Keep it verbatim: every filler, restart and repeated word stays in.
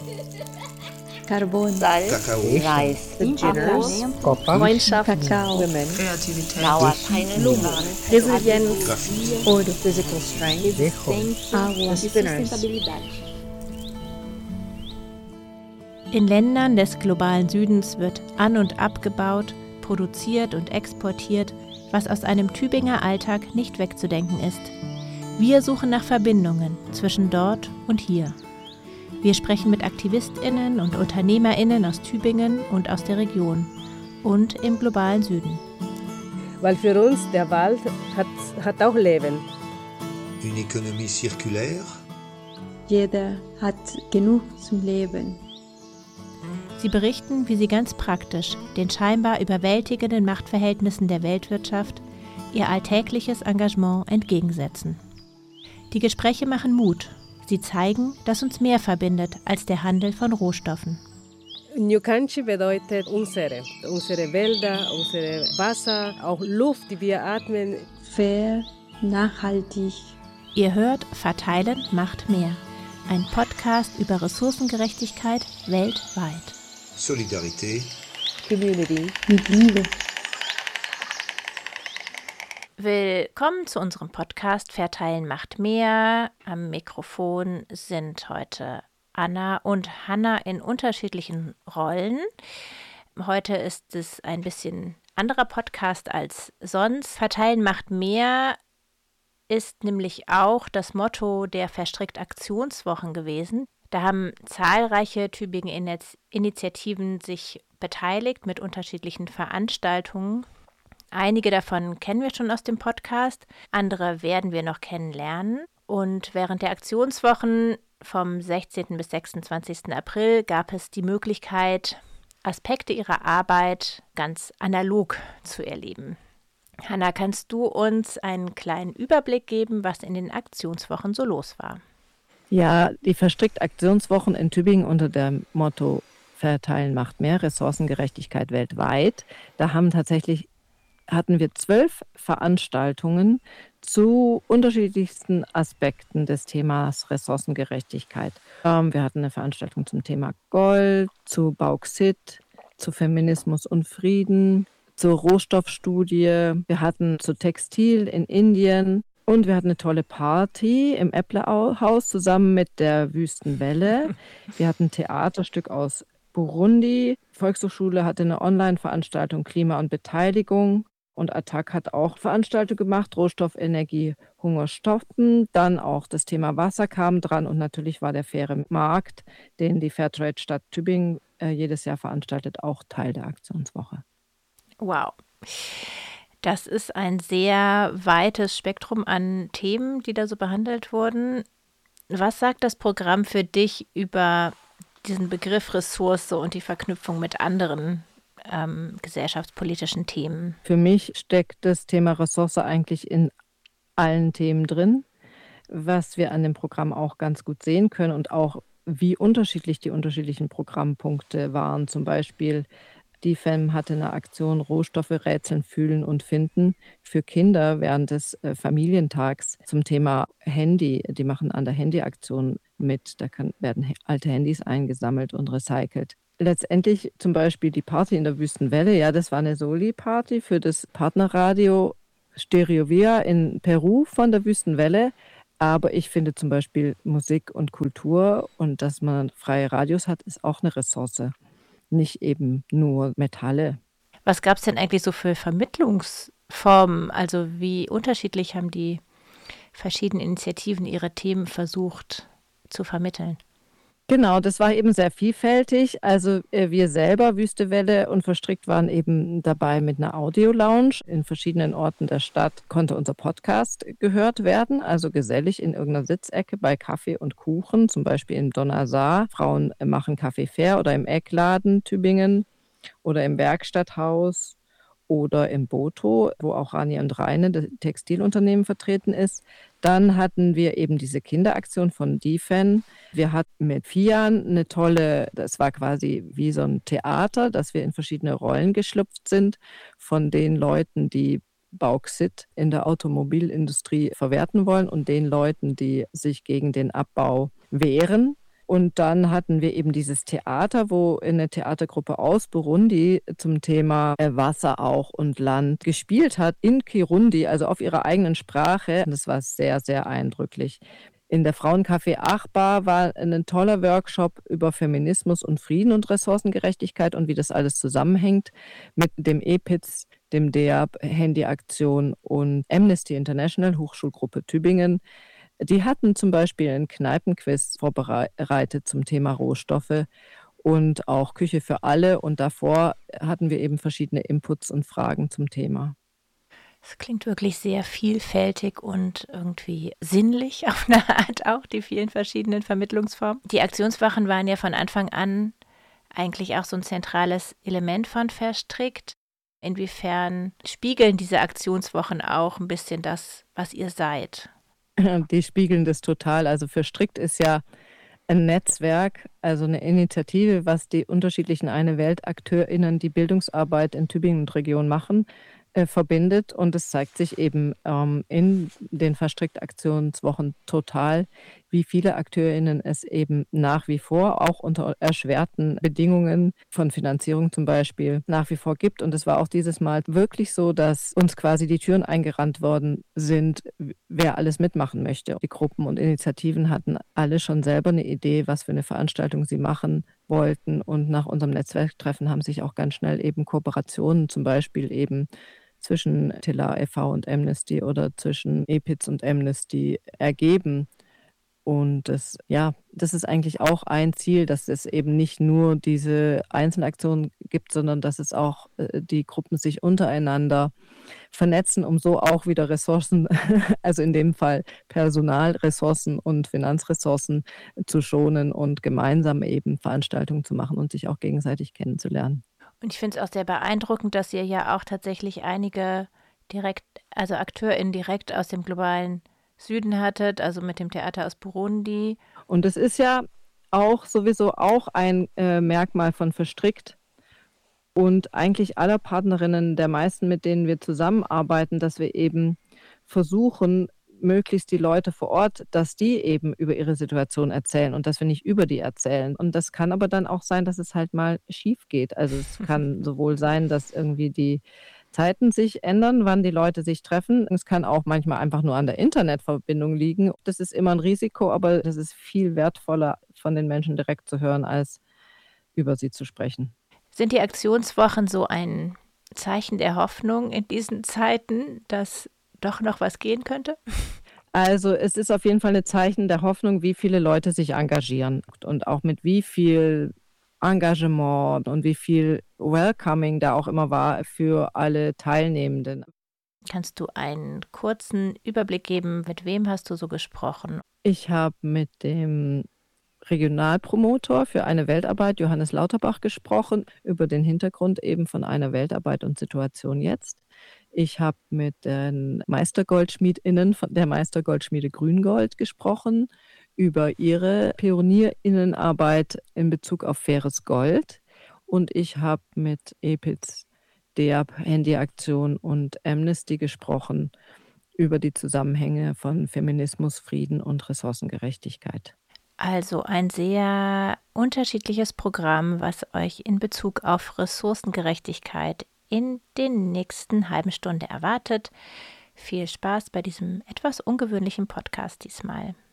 Carbon, Salz, Kakao, Reis, Beginners, Copper, Freundschaft, Kakao, Women, Kreativität, Dauerteilnehmer, Resilienz, Graffiti, Ouro, Physical Strength, Dejo, Água, e sustentabilidade. In Ländern des globalen Südens wird an- und abgebaut, produziert und exportiert, was aus einem Tübinger Alltag nicht wegzudenken ist. Wir suchen nach Verbindungen zwischen dort und hier. Wir sprechen mit AktivistInnen und UnternehmerInnen aus Tübingen und aus der Region und im globalen Süden. Weil für uns der Wald hat, hat auch Leben. une économie circulaire, jeder hat genug zum Leben. Sie berichten, wie sie ganz praktisch den scheinbar überwältigenden Machtverhältnissen der Weltwirtschaft ihr alltägliches Engagement entgegensetzen. Die Gespräche machen Mut. Sie zeigen, dass uns mehr verbindet als der Handel von Rohstoffen. Nyukanchi bedeutet unsere, unsere Wälder, unsere Wasser, auch Luft, die wir atmen. Fair, nachhaltig. Ihr hört Verteilen macht mehr. Ein Podcast über Ressourcengerechtigkeit weltweit. Solidarité, Community. Mit Liebe. Willkommen zu unserem Podcast Verteilen macht mehr. Am Mikrofon sind heute Anna und Hanna in unterschiedlichen Rollen. Heute ist es ein bisschen anderer Podcast als sonst. Verteilen macht mehr ist nämlich auch das Motto der Verstrickt-Aktionswochen gewesen. Da haben zahlreiche Tübingen-Initiativen sich beteiligt mit unterschiedlichen Veranstaltungen. Einige davon kennen wir schon aus dem Podcast, andere werden wir noch kennenlernen. Und während der Aktionswochen vom sechzehnten bis sechsundzwanzigsten April gab es die Möglichkeit, Aspekte ihrer Arbeit ganz analog zu erleben. Hanna, kannst du uns einen kleinen Überblick geben, was in den Aktionswochen so los war? Ja, die Verstrickt-Aktionswochen in Tübingen unter dem Motto Verteilen macht mehr, Ressourcengerechtigkeit weltweit. Da haben tatsächlich hatten wir zwölf Veranstaltungen zu unterschiedlichsten Aspekten des Themas Ressourcengerechtigkeit. Ähm, wir hatten eine Veranstaltung zum Thema Gold, zu Bauxit, zu Feminismus und Frieden, zur Rohstoffstudie. Wir hatten zu Textil in Indien und wir hatten eine tolle Party im Äpplehaus zusammen mit der Wüstenwelle. Wir hatten ein Theaterstück aus Burundi. Die Volkshochschule hatte eine Online-Veranstaltung Klima und Beteiligung. Und Attac hat auch Veranstaltungen gemacht, Rohstoff, Energie, Hunger stoppen. Dann auch das Thema Wasser kam dran und natürlich war der faire Markt, den die Fairtrade-Stadt Tübingen äh, jedes Jahr veranstaltet, auch Teil der Aktionswoche. Wow. Das ist ein sehr weites Spektrum an Themen, die da so behandelt wurden. Was sagt das Programm für dich über diesen Begriff Ressource und die Verknüpfung mit anderen ähm, gesellschaftspolitischen Themen? Für mich steckt das Thema Ressource eigentlich in allen Themen drin, was wir an dem Programm auch ganz gut sehen können und auch wie unterschiedlich die unterschiedlichen Programmpunkte waren. Zum Beispiel die F E M hatte eine Aktion Rohstoffe rätseln, fühlen und finden für Kinder während des äh, Familientags zum Thema Handy. Die machen an der Handyaktion mit. Da kann, werden he- alte Handys eingesammelt und recycelt. Letztendlich zum Beispiel die Party in der Wüstenwelle. Ja, das war eine Soli-Party für das Partnerradio Stereo Via in Peru von der Wüstenwelle. Aber ich finde zum Beispiel Musik und Kultur und dass man freie Radios hat, ist auch eine Ressource. Nicht eben nur Metalle. Was gab es denn eigentlich so für Vermittlungsformen? Also wie unterschiedlich haben die verschiedenen Initiativen ihre Themen versucht zu vermitteln? Genau, das war eben sehr vielfältig. Also äh, wir selber, Wüstewelle und Verstrickt, waren eben dabei mit einer Audio-Lounge. In verschiedenen Orten der Stadt konnte unser Podcast gehört werden, also gesellig in irgendeiner Sitzecke bei Kaffee und Kuchen, zum Beispiel im Donnersaar. Frauen machen Kaffee fair oder im Eckladen Tübingen oder im Werkstatthaus oder im Boto, wo auch Rani und Reine, das Textilunternehmen, vertreten ist. Dann hatten wir eben diese Kinderaktion von D F E N. Wir hatten mit Fian eine tolle, das war quasi wie so ein Theater, dass wir in verschiedene Rollen geschlüpft sind von den Leuten, die Bauxit in der Automobilindustrie verwerten wollen und den Leuten, die sich gegen den Abbau wehren. Und dann hatten wir eben dieses Theater, wo eine Theatergruppe aus Burundi zum Thema Wasser auch und Land gespielt hat, in Kirundi, also auf ihrer eigenen Sprache. Und das war sehr, sehr eindrücklich. In der Frauencafé Achbar war ein toller Workshop über Feminismus und Frieden und Ressourcengerechtigkeit und wie das alles zusammenhängt mit dem E P I Z, dem D E A B, Handyaktion und Amnesty International, Hochschulgruppe Tübingen. Die hatten zum Beispiel einen Kneipenquiz vorbereitet zum Thema Rohstoffe und auch Küche für alle. Und davor hatten wir eben verschiedene Inputs und Fragen zum Thema. Es klingt wirklich sehr vielfältig und irgendwie sinnlich auf eine Art auch, die vielen verschiedenen Vermittlungsformen. Die Aktionswochen waren ja von Anfang an eigentlich auch so ein zentrales Element von Verstrickt. Inwiefern spiegeln diese Aktionswochen auch ein bisschen das, was ihr seid? Die spiegeln das total. Also Verstrickt ist ja ein Netzwerk, also eine Initiative, was die unterschiedlichen Eine-Welt-AkteurInnen, die Bildungsarbeit in Tübingen und Region machen, äh, verbindet. Und es zeigt sich eben ähm, in den Verstrickt-Aktionswochen total, wie viele AkteurInnen es eben nach wie vor, auch unter erschwerten Bedingungen von Finanzierung zum Beispiel, nach wie vor gibt. Und es war auch dieses Mal wirklich so, dass uns quasi die Türen eingerannt worden sind, wer alles mitmachen möchte. Die Gruppen und Initiativen hatten alle schon selber eine Idee, was für eine Veranstaltung sie machen wollten. Und nach unserem Netzwerktreffen haben sich auch ganz schnell eben Kooperationen, zum Beispiel eben zwischen Tela e V und Amnesty oder zwischen E P I Z und Amnesty ergeben. Und das, ja, das ist eigentlich auch ein Ziel, dass es eben nicht nur diese Einzelaktionen gibt, sondern dass es auch äh, die Gruppen sich untereinander vernetzen, um so auch wieder Ressourcen, also in dem Fall Personalressourcen und Finanzressourcen zu schonen und gemeinsam eben Veranstaltungen zu machen und sich auch gegenseitig kennenzulernen. Und ich finde es auch sehr beeindruckend, dass ihr ja auch tatsächlich einige direkt, also AkteurInnen direkt aus dem globalen Süden hattet, also mit dem Theater aus Burundi. Und es ist ja auch sowieso auch ein äh, Merkmal von Verstrickt und eigentlich aller Partnerinnen, der meisten, mit denen wir zusammenarbeiten, dass wir eben versuchen, möglichst die Leute vor Ort, dass die eben über ihre Situation erzählen und dass wir nicht über die erzählen. Und das kann aber dann auch sein, dass es halt mal schief geht. Also es kann sowohl sein, dass irgendwie die Zeiten sich ändern, wann die Leute sich treffen. Es kann auch manchmal einfach nur an der Internetverbindung liegen. Das ist immer ein Risiko, aber das ist viel wertvoller, von den Menschen direkt zu hören, als über sie zu sprechen. Sind die Aktionswochen so ein Zeichen der Hoffnung in diesen Zeiten, dass doch noch was gehen könnte? Also es ist auf jeden Fall ein Zeichen der Hoffnung, wie viele Leute sich engagieren und auch mit wie viel Engagement und wie viel Welcoming da auch immer war für alle Teilnehmenden. Kannst du einen kurzen Überblick geben, mit wem hast du so gesprochen? Ich habe mit dem Regionalpromotor für eine Weltarbeit, Johannes Lauterbach, gesprochen, über den Hintergrund eben von einer Weltarbeit und Situation jetzt. Ich habe mit den MeistergoldschmiedInnen von der Meistergoldschmiede Grüngold gesprochen, über ihre PionierInnenarbeit in Bezug auf faires Gold. Und ich habe mit E P I Z, D E A B, Handyaktion und Amnesty gesprochen über die Zusammenhänge von Feminismus, Frieden und Ressourcengerechtigkeit. Also ein sehr unterschiedliches Programm, was euch in Bezug auf Ressourcengerechtigkeit in den nächsten halben Stunde erwartet. Viel Spaß bei diesem etwas ungewöhnlichen Podcast diesmal.